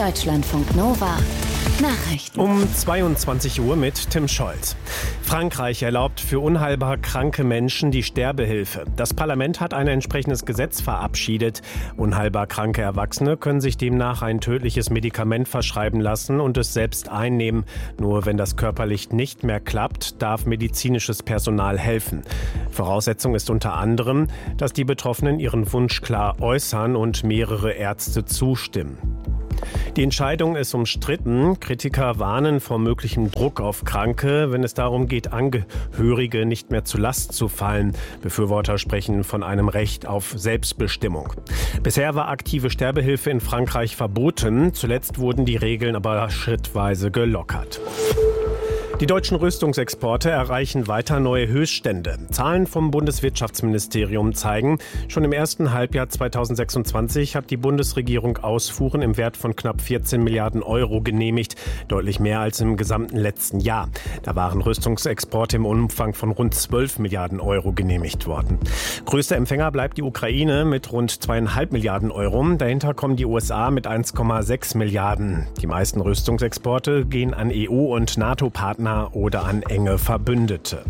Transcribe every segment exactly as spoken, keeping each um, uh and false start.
Deutschlandfunk Nova. Nachrichten. Um zweiundzwanzig Uhr mit Tim Scholz. Frankreich erlaubt für unheilbar kranke Menschen die Sterbehilfe. Das Parlament hat ein entsprechendes Gesetz verabschiedet. Unheilbar kranke Erwachsene können sich demnach ein tödliches Medikament verschreiben lassen und es selbst einnehmen. Nur wenn das körperlich nicht mehr klappt, darf medizinisches Personal helfen. Voraussetzung ist unter anderem, dass die Betroffenen ihren Wunsch klar äußern und mehrere Ärzte zustimmen. Die Entscheidung ist umstritten. Kritiker warnen vor möglichem Druck auf Kranke, wenn es darum geht, Angehörige nicht mehr zur Last zu fallen. Befürworter sprechen von einem Recht auf Selbstbestimmung. Bisher war aktive Sterbehilfe in Frankreich verboten. Zuletzt wurden die Regeln aber schrittweise gelockert. Die deutschen Rüstungsexporte erreichen weiter neue Höchststände. Zahlen vom Bundeswirtschaftsministerium zeigen, schon im ersten Halbjahr zweitausendsechsundzwanzig hat die Bundesregierung Ausfuhren im Wert von knapp vierzehn Milliarden Euro genehmigt, deutlich mehr als im gesamten letzten Jahr. Da waren Rüstungsexporte im Umfang von rund zwölf Milliarden Euro genehmigt worden. Größter Empfänger bleibt die Ukraine mit rund zweieinhalb Milliarden Euro. Dahinter kommen die U S A mit eins Komma sechs Milliarden. Die meisten Rüstungsexporte gehen an E U- und NATO-Partner oder an enge Verbündete.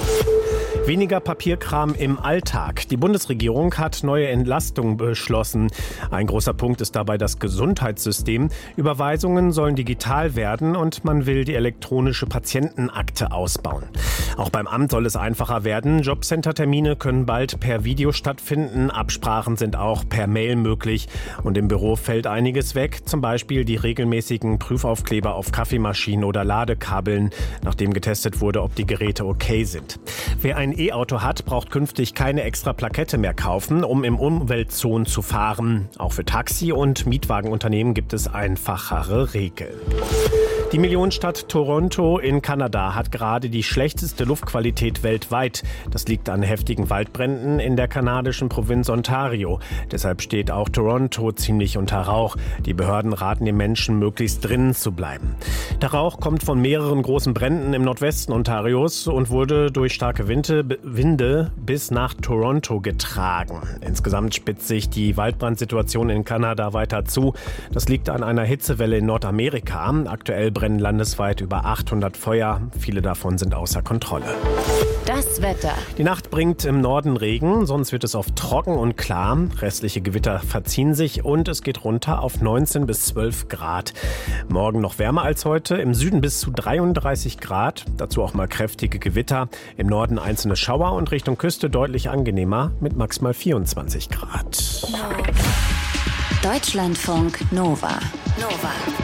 Weniger Papierkram im Alltag. Die Bundesregierung hat neue Entlastungen beschlossen. Ein großer Punkt ist dabei das Gesundheitssystem. Überweisungen sollen digital werden und man will die elektronische Patientenakte ausbauen. Auch beim Amt soll es einfacher werden. Jobcenter-Termine können bald per Video stattfinden. Absprachen sind auch per Mail möglich. Und im Büro fällt einiges weg. Zum Beispiel die regelmäßigen Prüfaufkleber auf Kaffeemaschinen oder Ladekabeln, nachdem getestet wurde, ob die Geräte okay sind. Wer ein E-Auto hat, braucht künftig keine extra Plakette mehr kaufen, um im Umweltzone zu fahren. Auch für Taxi- und Mietwagenunternehmen gibt es einfachere Regeln. Die Millionenstadt Toronto in Kanada hat gerade die schlechteste Luftqualität weltweit. Das liegt an heftigen Waldbränden in der kanadischen Provinz Ontario. Deshalb steht auch Toronto ziemlich unter Rauch. Die Behörden raten den Menschen, möglichst drinnen zu bleiben. Der Rauch kommt von mehreren großen Bränden im Nordwesten Ontarios und wurde durch starke Winde, Winde bis nach Toronto getragen. Insgesamt spitzt sich die Waldbrandsituation in Kanada weiter zu. Das liegt an einer Hitzewelle in Nordamerika. Aktuell brennen landesweit über achthundert Feuer. Viele davon sind außer Kontrolle. Das Wetter. Die Nacht bringt im Norden Regen, sonst wird es oft trocken und klar. Restliche Gewitter verziehen sich und es geht runter auf neunzehn bis zwölf Grad. Morgen noch wärmer als heute, im Süden bis zu dreiunddreißig Grad. Dazu auch mal kräftige Gewitter. Im Norden einzelne Schauer und Richtung Küste deutlich angenehmer mit maximal vierundzwanzig Grad. Deutschlandfunk Nova. Nova.